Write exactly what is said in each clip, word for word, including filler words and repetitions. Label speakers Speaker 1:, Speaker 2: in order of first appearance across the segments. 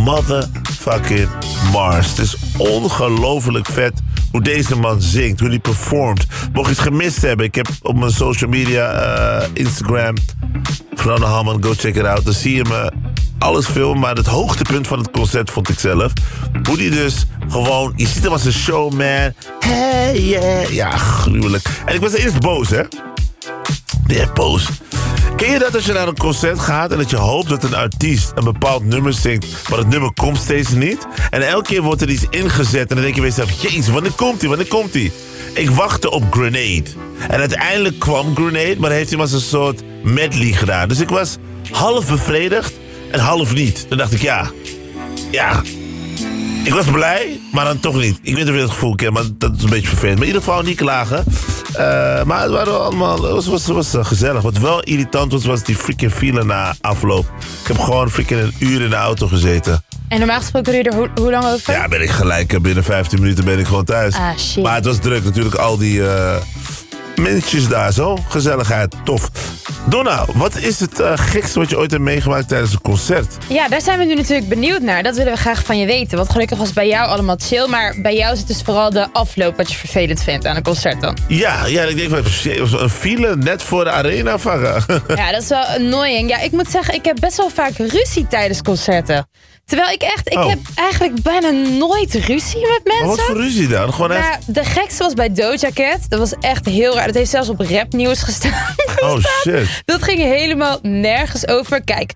Speaker 1: motherfucking Mars. Het is ongelooflijk vet hoe deze man zingt, hoe hij performt. Mocht je het gemist hebben, ik heb op mijn social media, uh, Instagram, Fernando Halman, go check it out. Dan zie je me alles filmen, maar het hoogtepunt van het concert vond ik zelf. Hoe die dus gewoon, je ziet hem als een showman. Hey, yeah. Ja, gruwelijk. En ik was eerst boos, hè. Ja, boos. Ken je dat als je naar een concert gaat en dat je hoopt dat een artiest een bepaald nummer zingt, maar het nummer komt steeds niet? En elke keer wordt er iets ingezet en dan denk je bij jezelf, jezus, wanneer komt hij, wanneer komt hij? Ik wachtte op Grenade. En uiteindelijk kwam Grenade, maar heeft hij maar een soort medley gedaan. Dus ik was half bevredigd en half niet. Toen dacht ik, ja, ja, ik was blij, maar dan toch niet. Ik weet niet of je het gevoel kent, maar dat is een beetje vervelend. Maar in ieder geval niet klagen. Uh, maar het waren allemaal, het was, was, was uh, gezellig. Wat wel irritant was, was die freaking file na afloop. Ik heb gewoon freaking een uur in de auto gezeten.
Speaker 2: En normaal gesproken doe je er ho- hoe lang over?
Speaker 1: Ja, ben ik gelijk. Binnen vijftien minuten ben ik gewoon thuis.
Speaker 2: Ah, shit.
Speaker 1: Maar het was druk. Natuurlijk al die uh, mensjes daar zo. Gezelligheid, tof. Donna, wat is het uh, gekste wat je ooit hebt meegemaakt tijdens een concert?
Speaker 2: Ja, daar zijn we nu natuurlijk benieuwd naar. Dat willen we graag van je weten. Want gelukkig was het bij jou allemaal chill. Maar bij jou is het dus vooral de afloop wat je vervelend vindt aan een concert dan.
Speaker 1: Ja, ja, ik denk van een file net voor de arena vangen.
Speaker 2: Ja, dat is wel annoying. Ja, ik moet zeggen, ik heb best wel vaak ruzie tijdens concerten. Terwijl ik echt, ik
Speaker 1: oh. heb
Speaker 2: eigenlijk bijna nooit ruzie met mensen.
Speaker 1: Maar wat voor ruzie dan? Gewoon echt...
Speaker 2: Maar de gekste was bij Doja Cat. Dat was echt heel raar. Dat heeft zelfs op rapnieuws gestaan.
Speaker 1: Oh shit.
Speaker 2: Dat ging helemaal nergens over. Kijk,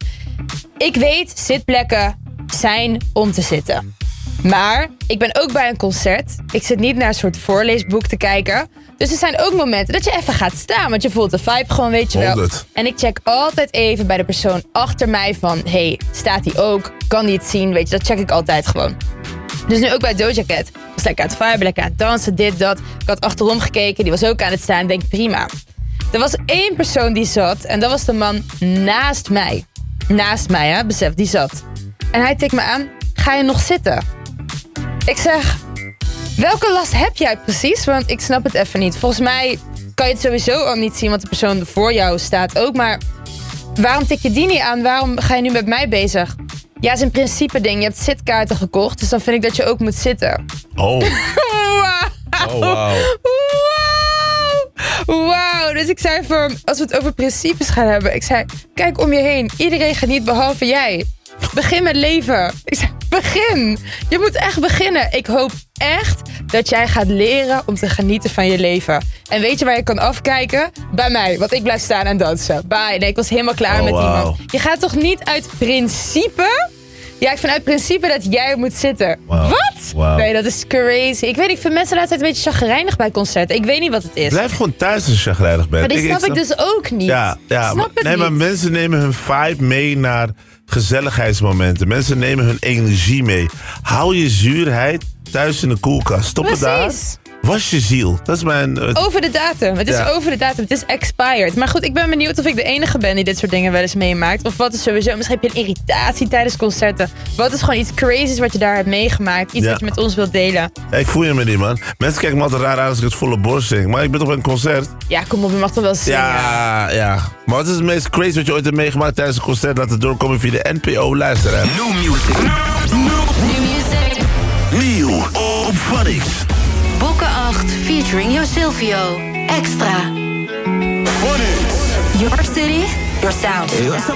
Speaker 2: ik weet, zitplekken zijn om te zitten. Maar ik ben ook bij een concert. Ik zit niet naar een soort voorleesboek te kijken. Dus er zijn ook momenten dat je even gaat staan. Want je voelt de vibe gewoon, weet je wel.
Speaker 1: honderd
Speaker 2: En ik check altijd even bij de persoon achter mij van... hey, staat hij ook? Kan hij het zien? Weet je, dat check ik altijd gewoon. Dus nu ook bij Doja Cat. Ik was lekker aan het viben, lekker aan het dansen, dit, dat. Ik had achterom gekeken, die was ook aan het staan. Ik denk, prima. Er was één persoon die zat. En dat was de man naast mij. Naast mij, hè, besef, die zat. En hij tikt me aan, ga je nog zitten? Ik zeg... welke last heb jij precies? Want ik snap het even niet. Volgens mij kan je het sowieso al niet zien, want de persoon voor jou staat ook. Maar waarom tik je die niet aan? Waarom ga je nu met mij bezig? Ja, het is een principe ding. Je hebt zitkaarten gekocht, dus dan vind ik dat je ook moet zitten.
Speaker 1: Oh.
Speaker 2: Wow.
Speaker 1: Oh, wauw.
Speaker 2: Wauw. Wauw. Dus ik zei voor hem, als we het over principes gaan hebben. Ik zei, kijk om je heen. Iedereen gaat niet behalve jij. Begin met leven. Ik zei, begin. Je moet echt beginnen. Ik hoop echt dat jij gaat leren om te genieten van je leven. En weet je waar je kan afkijken? Bij mij, want ik blijf staan en dansen. Bye. Nee, ik was helemaal klaar
Speaker 1: oh,
Speaker 2: met
Speaker 1: wow.
Speaker 2: iemand. Je gaat toch niet uit principe... Ja, ik vind uit principe dat jij moet zitten.
Speaker 1: Wow.
Speaker 2: Wat?
Speaker 1: Wow.
Speaker 2: Nee, dat is crazy. Ik weet niet, ik vind mensen de laatste tijd een beetje chagrijnig bij concerten. Ik weet niet wat het is.
Speaker 1: Blijf gewoon thuis als je chagrijnig bent.
Speaker 2: Maar die
Speaker 1: ik,
Speaker 2: snap ik,
Speaker 1: ik snap...
Speaker 2: dus ook niet.
Speaker 1: Ja, ja,
Speaker 2: snap
Speaker 1: maar,
Speaker 2: het
Speaker 1: nee,
Speaker 2: niet.
Speaker 1: maar mensen nemen hun vibe mee naar gezelligheidsmomenten. Mensen nemen hun energie mee. Hou je zuurheid thuis in de koelkast. Stop het daar.
Speaker 2: Precies.
Speaker 1: Was je ziel. Dat is mijn... Uh,
Speaker 2: Over de datum. Het is
Speaker 1: ja.
Speaker 2: over de datum. Het is expired. Maar goed, ik ben benieuwd of ik de enige ben die dit soort dingen wel eens meemaakt. Of wat is sowieso... Misschien heb je een irritatie tijdens concerten. Wat is gewoon iets crazy's wat je daar hebt meegemaakt? Iets
Speaker 1: ja.
Speaker 2: wat je met ons wilt delen.
Speaker 1: Ja, ik voel je me niet, man. Mensen kijken me altijd raar aan als ik het volle borst zing. Maar ik ben toch bij een concert?
Speaker 2: Ja, kom op. Je mag toch wel zingen.
Speaker 1: Ja, ja. Maar wat is het meest crazy wat je ooit hebt meegemaakt tijdens een concert? Laat het doorkomen via de N P O luisteraar.
Speaker 3: New music. New music. Nieuw op Phonics.
Speaker 4: Bokken acht featuring Yo Silvio. Extra.
Speaker 3: Phonics.
Speaker 4: Your city, your sound.